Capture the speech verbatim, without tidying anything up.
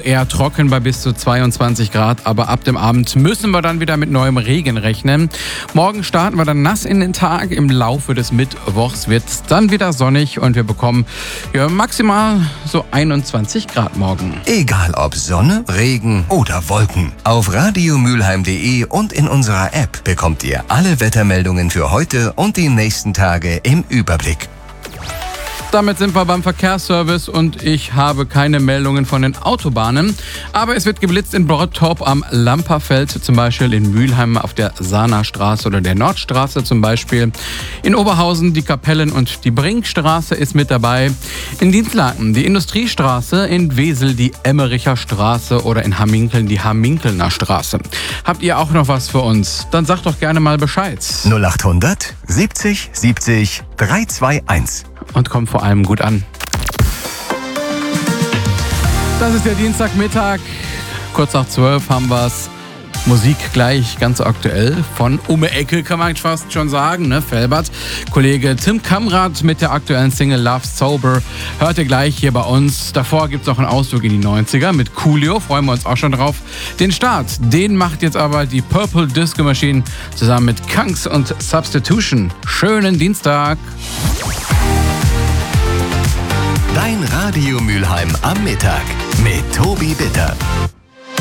eher trocken bei bis zu zweiundzwanzig Grad, aber ab dem Abend müssen wir dann wieder mit neuem Regen rechnen. Morgen starten wir dann nass in den Tag. Im Laufe des Mittwochs wird es dann wieder sonnig und wir bekommen ja, maximal so einundzwanzig Grad morgen. Egal ob Sonne, Regen oder Wolken. Auf radiomülheim punkt de und in unserer App bekommt ihr alle Wettermeldungen für heute und die nächsten Tage im Überblick. Damit sind wir beim Verkehrsservice und ich habe keine Meldungen von den Autobahnen. Aber es wird geblitzt in Bottrop am Lamperfeld, zum Beispiel in Mülheim auf der Sahnerstraße oder der Nordstraße zum Beispiel. In Oberhausen die Kapellen- und die Brinkstraße ist mit dabei. In Dinslaken die Industriestraße, in Wesel die Emmericher Straße oder in Hamminkeln die Hamminkelner Straße. Habt ihr auch noch was für uns? Dann sagt doch gerne mal Bescheid. null achthundert siebzig siebzig dreihunderteinundzwanzig. Und kommt vor allem gut an. Das ist der Dienstagmittag. Kurz nach zwölf haben wir es. Musik gleich ganz aktuell. Von Ume Ecke kann man fast schon sagen, ne? Felbert. Kollege Tim Kamrat mit der aktuellen Single Love Sober. Hört ihr gleich hier bei uns. Davor gibt es noch einen Ausflug in die neunziger mit Coolio. Freuen wir uns auch schon drauf. Den Start, den macht jetzt aber die Purple Disco Machine zusammen mit Kunks und Substitution. Schönen Dienstag. Dein Radio Mülheim am Mittag mit Tobi Bitter.